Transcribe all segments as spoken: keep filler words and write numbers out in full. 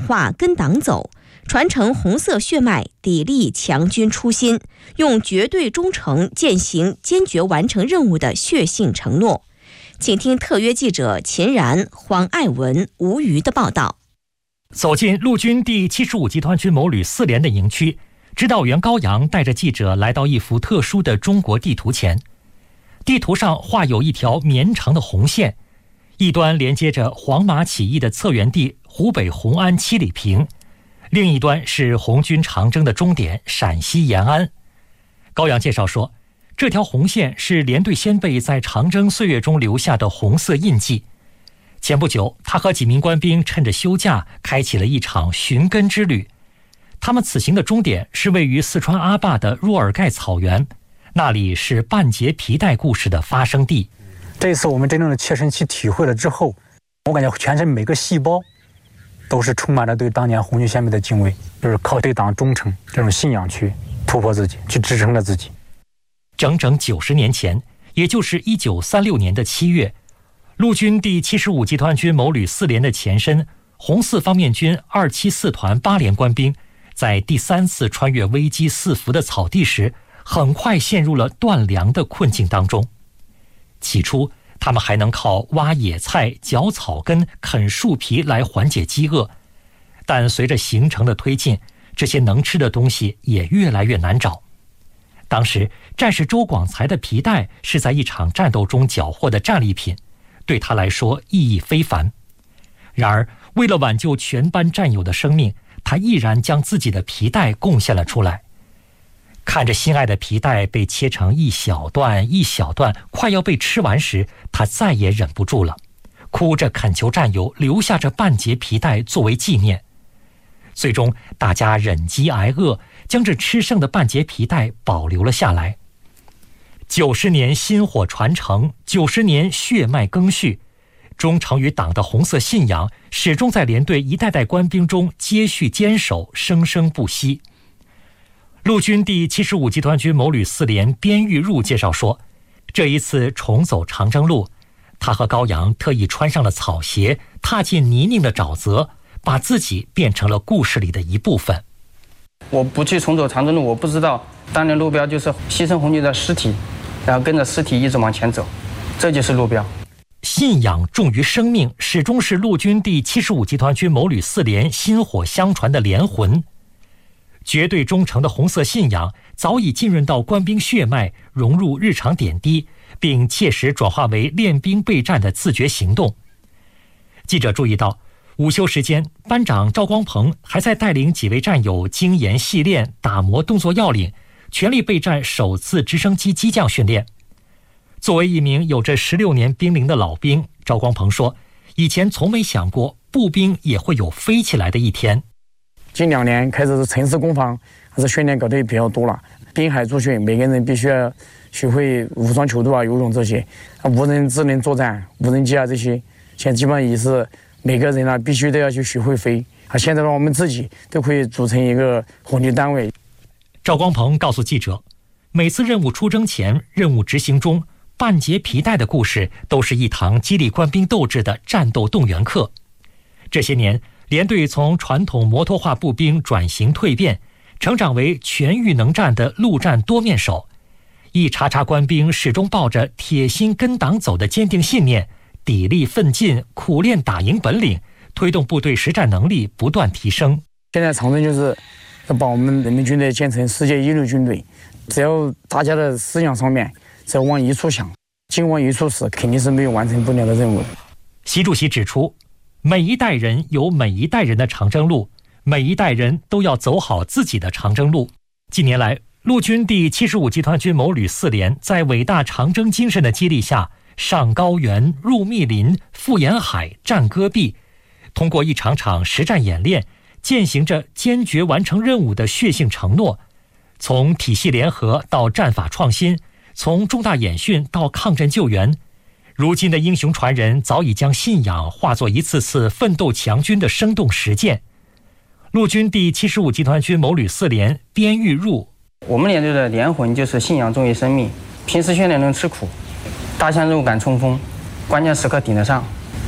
化跟党走，传承红色血脉，砥砺强军初心，用绝对忠诚践行坚决完成任务的血性承诺。请听特约记者秦然、黄爱文、吴瑜的报道。 走进陆军第七十五集团军某旅四连的营区，指导员高阳带着记者来到一幅特殊的中国地图前。地图上画有一条绵长的红线，一端连接着黄马起义的策源地湖北红安七里坪，另一端是红军长征的终点陕西延安。高阳介绍说，这条红线是连队先辈在长征岁月中留下的红色印记。前不久，他和几名官兵趁着休假开启了一场寻根之旅。他们此行的终点是位于四川阿坝的若尔盖草原，那里是半截皮带故事的发生地。 这一次我们真正的切身去体会了之后，我感觉全身每个细胞都是充满了对当年红军先辈的敬畏，就是靠对党忠诚这种信仰去突破自己，去支撑着自己。 整整九十年前，也就是一九三六年的七月，陆军第七十五集团军某旅四连的前身红四方面军二七四团八连官兵，在第三次穿越危机四伏的草地时，很快陷入了断粮的困境当中。起初，他们还能靠挖野菜、嚼草根、啃树皮来缓解饥饿，但随着行程的推进，这些能吃的东西也越来越难找。当时，战士周广才的皮带是在一场战斗中缴获的战利品，对他来说意义非凡。然而，为了挽救全班战友的生命，他毅然将自己的皮带贡献了出来。看着心爱的皮带被切成一小段一小段，快要被吃完时，他再也忍不住了，哭着恳求战友留下这半截皮带作为纪念。最终，大家忍饥挨饿，将这吃剩的半截皮带保留了下来。九十年薪火传承，九十年血脉更续，忠诚于党的红色信仰始终在连队一代代官兵中接续坚守，生生不息。陆军第七十五集团军某旅四连边玉入介绍说，这一次重走长征路，他和高阳特意穿上了草鞋，踏进泥泞的沼泽，把自己变成了故事里的一部分。 我不去重走长征路，我不知道当年路标就是牺牲红军的尸体，然后跟着尸体一直往前走，这就是路标。 信仰重于生命，始终是陆军第七十五集团军某旅四连薪火相传的连魂。绝对忠诚的红色信仰早已浸润到官兵血脉，融入日常点滴，并切实转化为练兵备战的自觉行动。记者注意到，午休时间，班长赵光鹏还在带领几位战友精研细练，打磨动作要领，全力备战首次直升机机降训练。作为一名有着十六年兵龄的老兵，赵光鹏说，以前从没想过步兵也会有飞起来的一天。 近两年开始是城市攻防还是训练搞得也比较多了，滨海驻训，每个人必须要学会武装泅渡啊、游泳这些，啊，无人智能作战、无人机啊这些，现在基本上也是每个人啊必须都要去学会飞啊。现在的话，我们自己都可以组成一个火力单位。 赵光鹏告诉记者，每次任务出征前、任务执行中，半截皮带的故事都是一堂激励官兵斗志的战斗动员课。这些年，连队从传统摩托化步兵转型蜕变，成长为全域能战的陆战多面手。一茬茬官兵始终抱着铁心跟党走的坚定信念，砥砺奋进，苦练打赢本领，推动部队实战能力不断提升。 现在长征就是要把我们人民军队建成世界一流军队，只要大家的思想上面只要往一处想，劲往一处使，肯定是没有完成不了的任务。 习主席指出，每一代人有每一代人的长征路，每一代人都要走好自己的长征路。近年来，陆军第七十五集团军某旅四连在伟大长征精神的激励下，上高原、入密林、赴沿海、战戈壁，通过一场场实战演练，践行着坚决完成任务的血性承诺。从体系联合到战法创新，从重大演训到抗震救援，如今的英雄传人早已将信仰化作一次次奋斗强军的生动实践。陆军第七十五集团军某旅四连边玉入， 我们连队的连魂就是信仰重于生命，平时训练能吃苦，大项任务敢冲锋，关键时刻顶得上。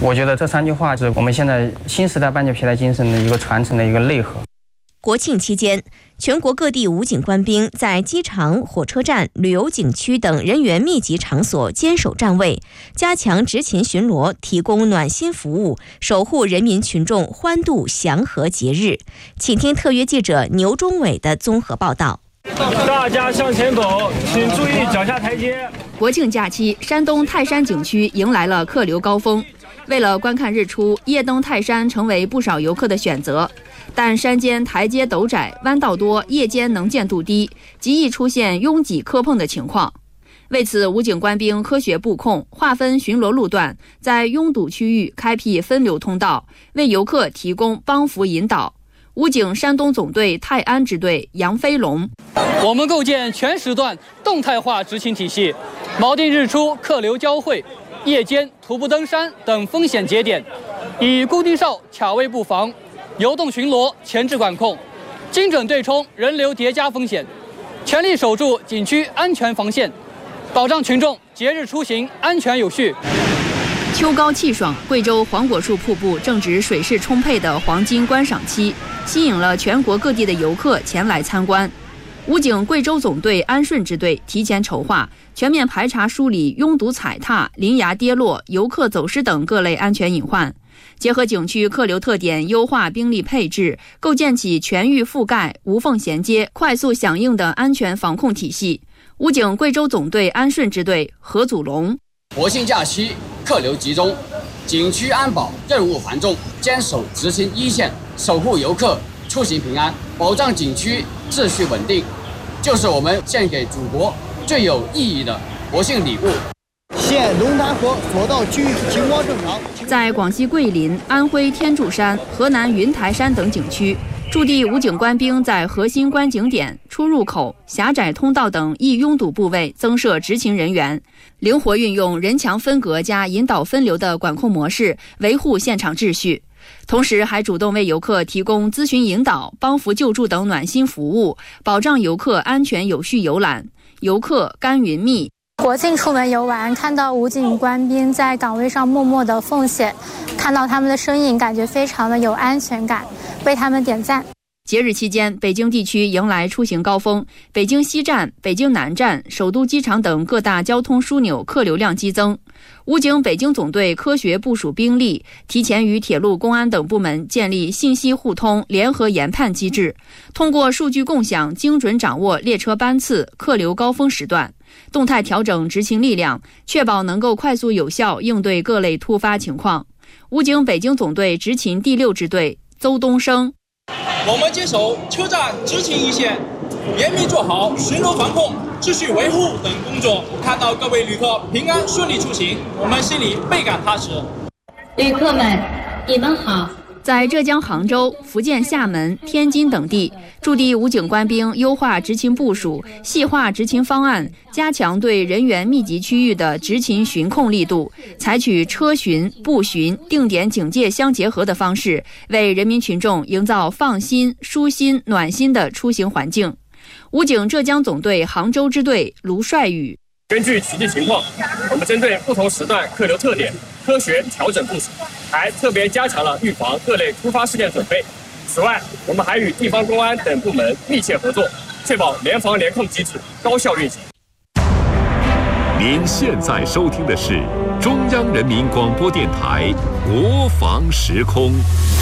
我觉得这三句话是我们现在新时代半截皮带精神的一个传承的一个内核。 国庆期间，全国各地武警官兵在机场、火车站、旅游景区等人员密集场所坚守站位，加强执勤巡逻，提供暖心服务，守护人民群众欢度祥和节日。请听特约记者牛忠伟的综合报道。 大家向前走，请注意脚下台阶。 国庆假期，山东泰山景区迎来了客流高峰。为了观看日出，夜登泰山成为不少游客的选择。但山间台阶陡窄，弯道多，夜间能见度低，极易出现拥挤磕碰的情况。为此，武警官兵科学布控，划分巡逻路段，在拥堵区域开辟分流通道，为游客提供帮扶引导。武警山东总队泰安支队杨飞龙： 我们构建全时段动态化执勤体系，锚定日出客流交汇、夜间徒步登山等风险节点，以固定哨卡位布防、游动巡逻前置管控，精准对冲人流叠加风险，全力守住景区安全防线，保障群众节日出行安全有序。 秋高气爽，贵州黄果树瀑布正值水势充沛的黄金观赏期，吸引了全国各地的游客前来参观。武警贵州总队安顺支队提前筹划，全面排查梳理拥堵踩踏、临崖跌落、游客走失等各类安全隐患，结合景区客流特点，优化兵力配置，构建起全域覆盖、无缝衔接、快速响应的安全防控体系。武警贵州总队安顺支队何祖龙： 国庆假期客流集中，景区安保任务繁重，坚守执勤一线，守护游客出行平安，保障景区秩序稳定，就是我们献给祖国最有意义的国庆礼物。 现龙潭河索道区域情况正常。 在广西桂林、安徽天柱山、河南云台山等景区，驻地武警官兵在核心观景点、出入口、狭窄通道等易拥堵部位增设执勤人员，灵活运用人墙分隔加引导分流的管控模式，维护现场秩序。同时还主动为游客提供咨询引导、帮扶救助等暖心服务，保障游客安全有序游览。游客甘云密： 国庆出门游玩，看到武警官兵在岗位上默默的奉献，看到他们的身影，感觉非常的有安全感，为他们点赞。 节日期间，北京地区迎来出行高峰，北京西站、北京南站、首都机场等各大交通枢纽客流量激增。武警北京总队科学部署兵力，提前与铁路、公安等部门建立信息互通、联合研判机制，通过数据共享，精准掌握列车班次、客流高峰时段，动态调整执勤力量，确保能够快速有效应对各类突发情况。武警北京总队执勤第六支队邹东升： 我们坚守车站执勤一线，严密做好巡逻防控、秩序维护等工作，看到各位旅客平安顺利出行，我们心里倍感踏实。 旅客们，你们好。 在浙江杭州、福建厦门、天津等地，驻地武警官兵优化执勤部署，细化执勤方案，加强对人员密集区域的执勤巡控力度，采取车巡、步巡、定点警戒相结合的方式，为人民群众营造放心、舒心、暖心的出行环境。武警浙江总队杭州支队卢帅宇： 根据实际情况，我们针对不同时段客流特点，科学调整部署，还特别加强了预防各类突发事件准备。此外，我们还与地方公安等部门密切合作，确保联防联控机制高效运行。 您现在收听的是中央人民广播电台国防时空。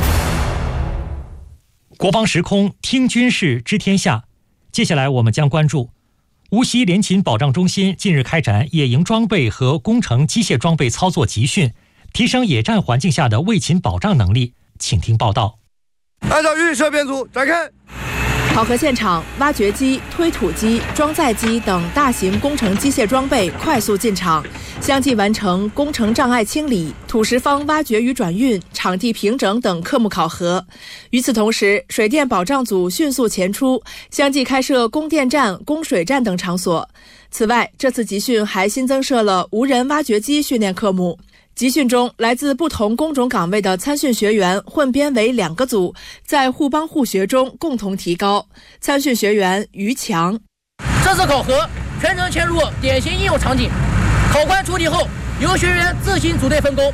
国防时空，听军事知天下。接下来我们将关注无锡联勤保障中心近日开展野营装备和工程机械装备操作集训，提升野战环境下的卫勤保障能力。请听报道。 按照预设编组展开。 考核现场，挖掘机、推土机、装载机等大型工程机械装备快速进场，相继完成工程障碍清理、土石方挖掘与转运、场地平整等科目考核。与此同时，水电保障组迅速前出，相继开设供电站、供水站等场所。此外，这次集训还新增设了无人挖掘机训练科目。集训中，来自不同工种岗位的参训学员混编为两个组，在互帮互学中共同提高。参训学员于强： 这次考核全程嵌入典型应用场景，考官出题后由学员自行组队分工，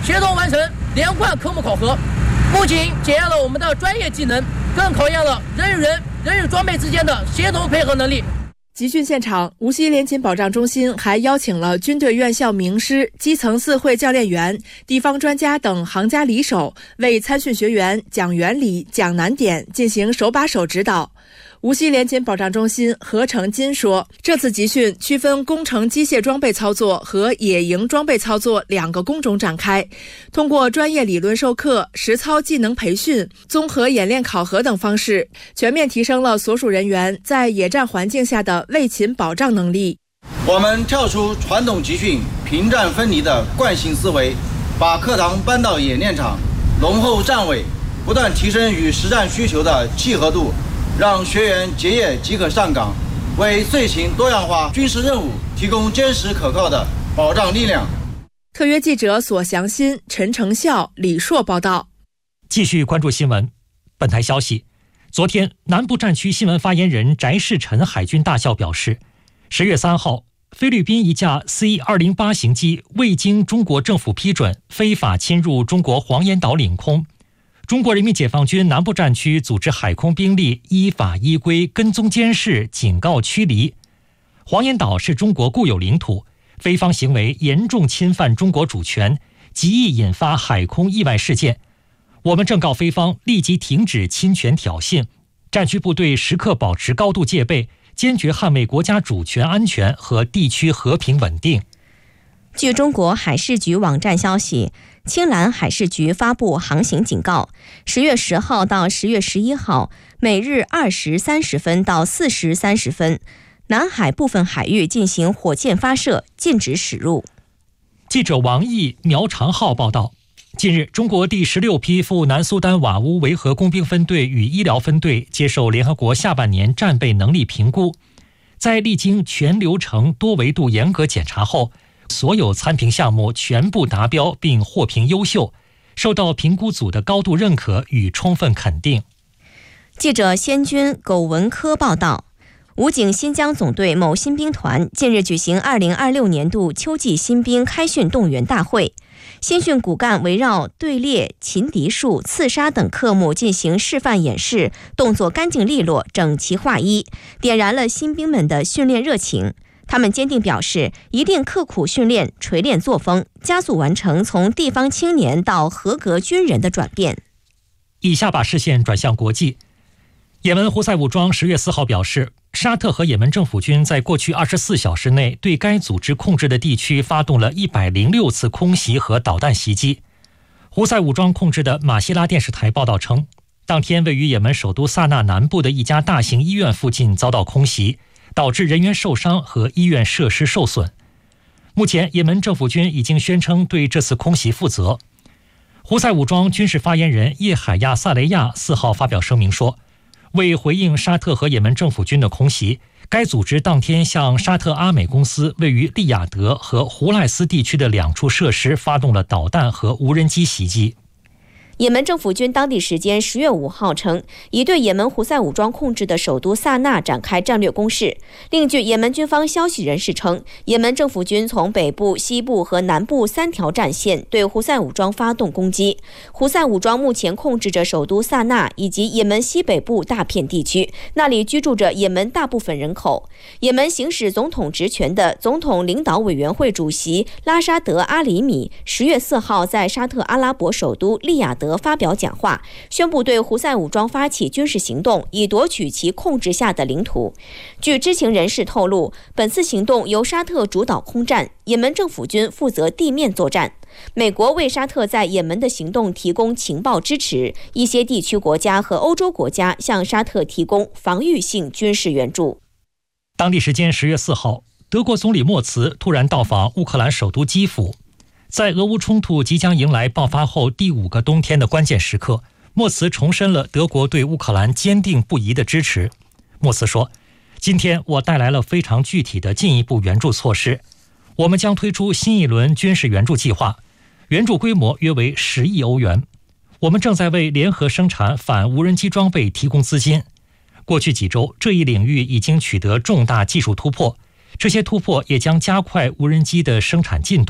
协同完成连贯科目考核，不仅检验了我们的专业技能，更考验了人与人、人与装备之间的协同配合能力。 集训现场，无锡联勤保障中心还邀请了军队院校名师、基层四会教练员、地方专家等行家里手，为参训学员讲原理、讲难点，进行手把手指导。无锡联勤保障中心何成金说，这次集训区分工程机械装备操作和野营装备操作两个工种展开，通过专业理论授课、实操技能培训、综合演练考核等方式，全面提升了所属人员在野战环境下的卫勤保障能力。 我们跳出传统集训平战分离的惯性思维，把课堂搬到演练场，浓厚站位，不断提升与实战需求的契合度，让学员结业即可上岗，为遂行多样化军事任务提供坚实可靠的保障力量。 特约记者索祥新、陈成孝、李硕报道。 继续关注新闻。本台消息，昨天南部战区新闻发言人翟世臣海军大校表示，十月三号，菲律宾一架 C 二零八 型机未经中国政府批准，非法侵入中国黄岩岛领空。中国人民解放军南部战区组织海空兵力依法依规跟踪监视，警告驱离。黄岩岛是中国固有领土，菲方行为严重侵犯中国主权，极易引发海空意外事件。我们正告菲方立即停止侵权挑衅，战区部队时刻保持高度戒备，坚决捍卫国家主权安全和地区和平稳定。 据中国海事局网站消息，青蓝海事局发布航行警告，十月十号到十月十一号，每日二时三十分到四时三十分，南海部分海域进行火箭发射，禁止驶入。 记者王毅、苗长浩报道。近日，中国第十六批赴南苏丹瓦乌维和工兵分队与医疗分队接受联合国下半年战备能力评估，在历经全流程多维度严格检查后，所有参评项目全部达标并获评优秀，受到评估组的高度认可与充分肯定。 记者先军苟文科报道，武警新疆总队某新兵团近日举行二零二六年度秋季新兵开训动员大会，新训骨干围绕队列、擒敌术、刺杀等科目进行示范演示，动作干净利落、整齐划一，点燃了新兵们的训练热情。他们坚定表示，一定刻苦训练、锤炼作风，加速完成从地方青年到合格军人的转变。 以下把视线转向国际。也门胡塞武装十月四号表示，沙特和也门政府军在过去二十四小时内对该组织控制的地区发动了一百零六次空袭和导弹袭击。胡塞武装控制的马希拉电视台报道称，当天位于也门首都萨那南部的一家大型医院附近遭到空袭，导致人员受伤和医院设施受损。目前，也门政府军已经宣称对这次空袭负责。胡塞武装军事发言人叶海亚·萨雷亚四号发表声明说，为回应沙特和也门政府军的空袭，该组织当天向沙特阿美公司位于利雅得和胡赖斯地区的两处设施发动了导弹和无人机袭击。 也门政府军当地时间十月五号称，已对也门胡塞武装控制的首都萨那展开战略攻势。另据也门军方消息人士称，也门政府军从北部、西部和南部三条战线对胡塞武装发动攻击。胡塞武装目前控制着首都萨那以及也门西北部大片地区，那里居住着也门大部分人口。也门行使总统职权的总统领导委员会主席拉沙德·阿里米十月四号在沙特阿拉伯首都利雅得发表讲话，宣布对胡塞武装发起军事行动，以夺取其控制下的领土。据知情人士透露，本次行动由沙特主导空战，也门政府军负责地面作战。美国为沙特在也门的行动提供情报支持，一些地区国家和欧洲国家向沙特提供防御性军事援助。 当地时间十月四号，德国总理默茨突然到访乌克兰首都基辅。在俄乌冲突即将迎来爆发后第五个冬天的关键时刻，默茨重申了德国对乌克兰坚定不移的支持。默茨说，今天我带来了非常具体的进一步援助措施，我们将推出新一轮军事援助计划，援助规模约为十亿欧元。我们正在为联合生产反无人机装备提供资金。过去几周，这一领域已经取得重大技术突破，这些突破也将加快无人机的生产进度。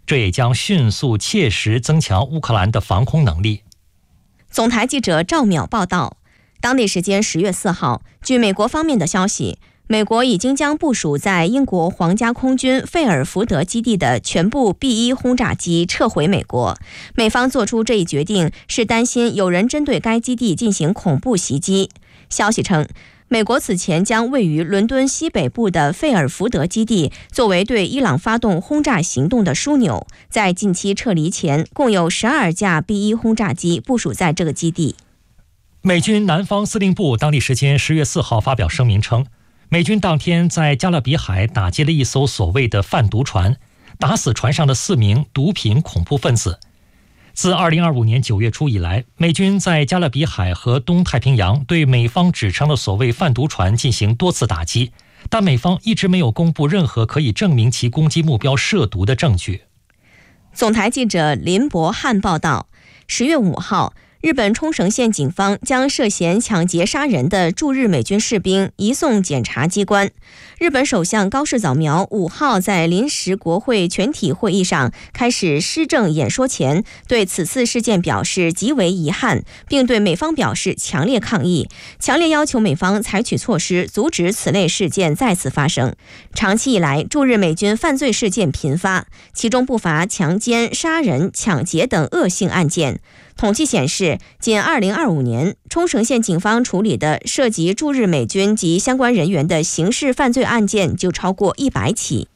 这也将迅速切实增强乌克兰的防空能力。 总台记者赵淼报道，当地时间十月四号，据美国方面的消息，美国已经将部署在英国皇家空军费尔福德基地的全部 B 一 轰炸机撤回美国。美方做出这一决定是担心有人针对该基地进行恐怖袭击。消息称，美国此前将位于伦敦西北部的费尔福德基地作为对伊朗发动轰炸行动的枢纽，在近期撤离前，共有十二架 B 一 轰炸机部署在这个基地。 美军南方司令部当地时间十月四号发表声明称，美军当天在加勒比海打击了一艘所谓的贩毒船，打死船上的四名毒品恐怖分子。自二零二五年九月初以来，美军在加勒比海和东太平洋对美方指称的所谓贩毒船进行多次打击，但美方一直没有公布任何可以证明其攻击目标涉毒的证据。 总台记者林博汉报道，十月五号，日本冲绳县警方将涉嫌抢劫杀人的驻日美军士兵移送检察机关。日本首相高市早苗五号在临时国会全体会议上开始施政演说前，对此次事件表示极为遗憾，并对美方表示强烈抗议，强烈要求美方采取措施阻止此类事件再次发生。长期以来，驻日美军犯罪事件频发，其中不乏强奸、杀人、抢劫等恶性案件。统计显示，仅二零二五年，冲绳县警方处理的涉及驻日美军及相关人员的刑事犯罪案件就超过一百起。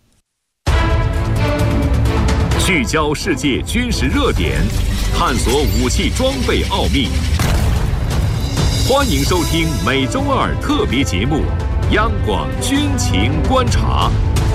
聚焦世界军事热点，探索武器装备奥秘。欢迎收听每周二特别节目《央广军情观察》。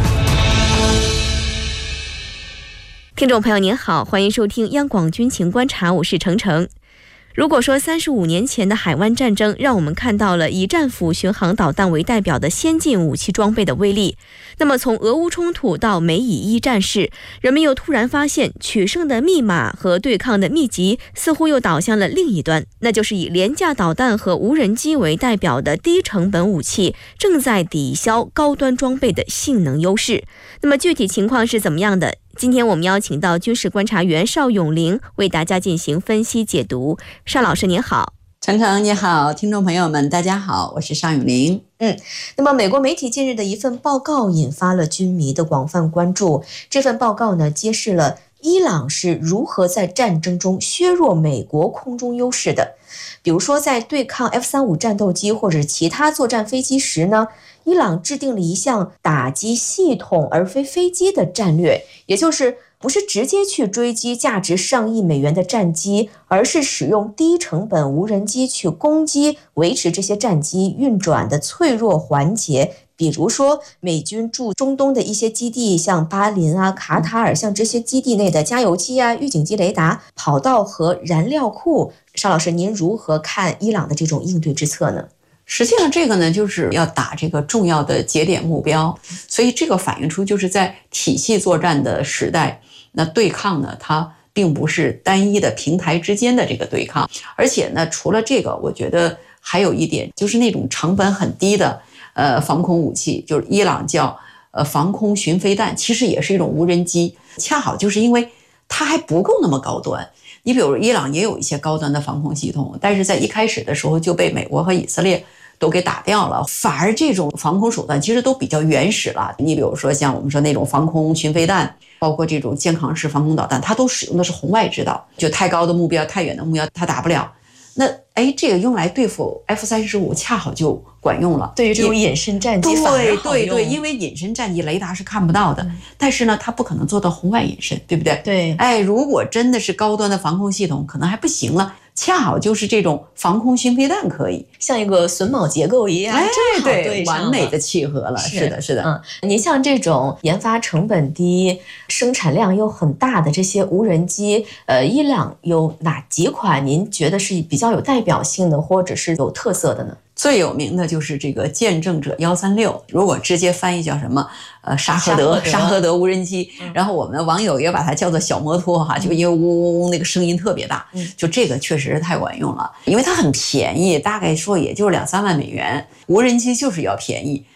听众朋友您好，欢迎收听央广军情观察，我是程程。如果说三十五年前的海湾战争让我们看到了以战斧巡航导弹为代表的先进武器装备的威力，那么从俄乌冲突到美以一战事，人们又突然发现取胜的密码和对抗的秘籍似乎又导向了另一端，那就是以廉价导弹和无人机为代表的低成本武器正在抵消高端装备的性能优势。那么具体情况是怎么样的？今天我们邀请到军事观察员邵永林为大家进行分析解读。邵老师您好。 程程你好，听众朋友们大家好，我是邵永林。 嗯，那么美国媒体近日的一份报告引发了军迷的广泛关注。这份报告呢，揭示了伊朗是如何在战争中削弱美国空中优势的。比如说在对抗 F 三十五 战斗机或者其他作战飞机时呢，伊朗制定了一项打击系统而非飞机的战略，也就是不是直接去追击价值上亿美元的战机，而是使用低成本无人机去攻击维持这些战机运转的脆弱环节。比如说美军驻中东的一些基地，像巴林啊、卡塔尔，像这些基地内的加油机啊、预警机雷达、跑道和燃料库。邵老师，您如何看伊朗的这种应对之策呢？ 实际上这个呢，就是要打这个重要的节点目标，所以这个反映出就是在体系作战的时代，那对抗呢，它并不是单一的平台之间的这个对抗，而且呢，除了这个，我觉得还有一点就是那种成本很低的呃防空武器，就是伊朗叫呃防空巡飞弹，其实也是一种无人机，恰好就是因为它还不够那么高端。你比如伊朗也有一些高端的防空系统，但是在一开始的时候就被美国和以色列都给打掉了，反而这种防空手段其实都比较原始了。你比如说像我们说那种防空巡飞弹，包括这种肩扛式防空导弹，它都使用的是红外制导，就太高的目标、太远的目标它打不了。那哎，这个用来对付 F 三十五 恰好就管用了。 对于这种隐身战机反而好用。 对对对，因为隐身战机雷达是看不到的，嗯、但是呢，它不可能做到红外隐身，对不对？ 对。 哎，如果真的是高端的防空系统，可能还不行了。恰好就是这种防空巡飞弹可以像一个榫卯结构一样， 哎， 正好对上了， 完美的契合了。 是, 是的，是的。 嗯，您像这种研发成本低、生产量又很大的这些无人机，呃，伊朗有哪几款您觉得是比较有代表性的，或者是有特色的呢？ 最有名的就是这个见证者一三六，如果直接翻译叫什么呃沙赫德沙赫德无人机、嗯、然后我们网友也把它叫做小摩托哈，就因为嗡嗡嗡那个声音特别大、嗯、就这个确实是太管用了，因为它很便宜，大概说也就是两三万美元，无人机就是要便宜，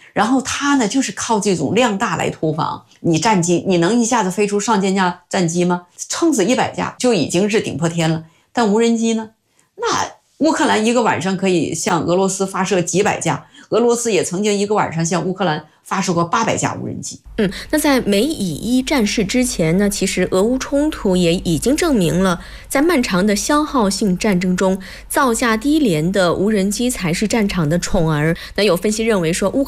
然后它呢就是靠这种量大来突防。你战机你能一下子飞出上千架战机吗？撑死一百架就已经是顶破天了。但无人机呢，那乌克兰一个晚上可以向俄罗斯发射几百架，俄罗斯也曾经一个晚上向乌克兰发射过八百架无人机。 嗯，那在美以一战事之前呢，其实俄乌冲突也已经证明了，在漫长的消耗性战争中，造价低廉的无人机才是战场的宠儿。那有分析认为说，乌克兰